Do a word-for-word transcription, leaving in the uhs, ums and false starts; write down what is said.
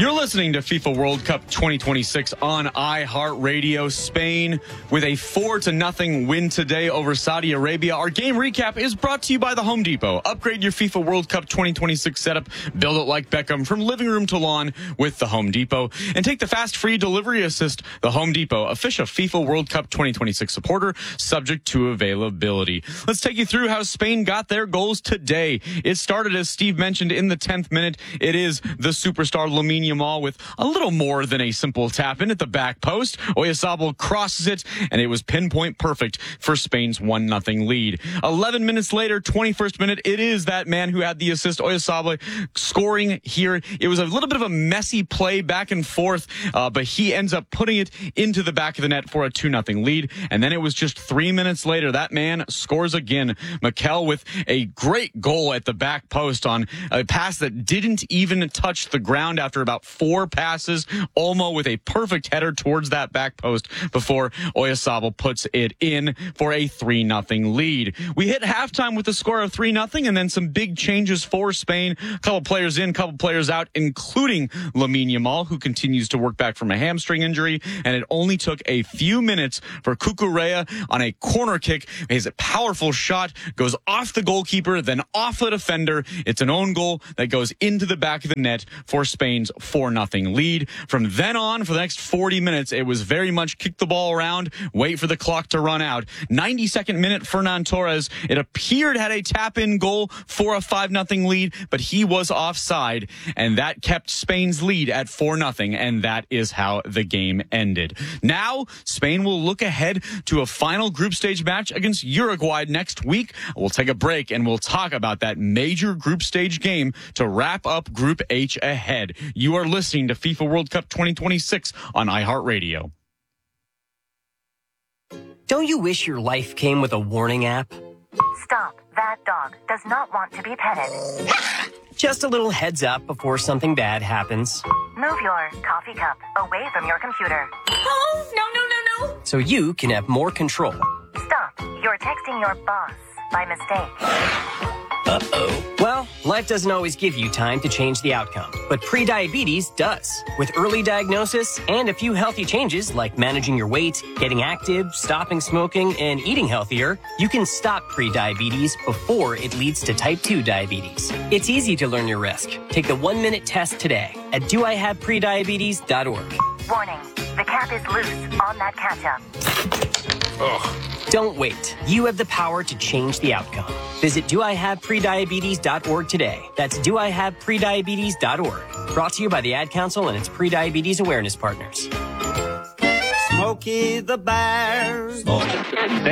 You're listening to FIFA World Cup twenty twenty-six on iHeartRadio. Spain with a four to nothing win today over Saudi Arabia. Our game recap is brought to you by the Home Depot. Upgrade your FIFA World Cup twenty twenty-six setup. Build it like Beckham from living room to lawn with the Home Depot. And take the fast free delivery assist. The Home Depot, official FIFA World Cup twenty twenty-six supporter, subject to availability. Let's take you through how Spain got their goals today. It started, as Steve mentioned, in the tenth minute. It is the superstar Lamine Yamal with a little more than a simple tap in at the back post. Oyarzabal crosses it, and it was pinpoint perfect for Spain's one nothing lead. eleven minutes later, twenty-first minute, it is that man who had the assist, Oyarzabal, scoring here. It was a little bit of a messy play back and forth, uh, but he ends up putting it into the back of the net for a two nothing lead. And then it was just three minutes later, that man scores again. Mikel with a great goal at the back post on a pass that didn't even touch the ground after about four passes. Olmo with a perfect header towards that back post before Oyarzabal puts it in for a three nothing lead. We hit halftime with a score of three nothing and then some big changes for Spain. A couple players in, couple players out, including Lamine Yamal, who continues to work back from a hamstring injury. And it only took a few minutes for Cucurella on a corner kick. His powerful shot goes off the goalkeeper, then off the defender. It's an own goal that goes into the back of the net for Spain's four nothing lead. From then on, for the next forty minutes, it was very much kick the ball around, wait for the clock to run out. ninety-second minute, Fernan Torres, it appeared had a tap-in goal for a five nothing lead, but he was offside, and that kept Spain's lead at four nothing, and that is how the game ended. Now, Spain will look ahead to a final group stage match against Uruguay next week. We'll take a break, and we'll talk about that major group stage game to wrap up Group H ahead. You are listening to FIFA World Cup twenty twenty-six on iHeartRadio. Don't you wish your life came with a warning app? Stop. That dog does not want to be petted. Just a little heads up before something bad happens. Move your coffee cup away from your computer. Oh, no, no, no, no. So you can have more control. Stop. You're texting your boss by mistake. Uh-oh. Well, life doesn't always give you time to change the outcome, but prediabetes does. With early diagnosis and a few healthy changes like managing your weight, getting active, stopping smoking, and eating healthier, you can stop prediabetes before it leads to type two diabetes. It's easy to learn your risk. Take the one-minute test today at do I have prediabetes dot org. Warning, the cap is loose on that ketchup. Ugh. Don't wait. You have the power to change the outcome. Visit do I have prediabetes dot org today. That's do I have prediabetes dot org. Brought to you by the Ad Council and its prediabetes awareness partners. Smokey the Bear.